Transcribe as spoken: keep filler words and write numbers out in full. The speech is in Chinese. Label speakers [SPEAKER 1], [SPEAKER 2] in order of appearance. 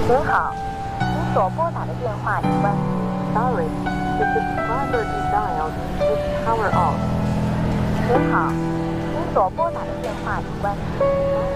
[SPEAKER 1] 您好，您所拨打的电话已关机。Sorry, the subscriber you dialed is power off. 您好，您所拨打的电话已关机。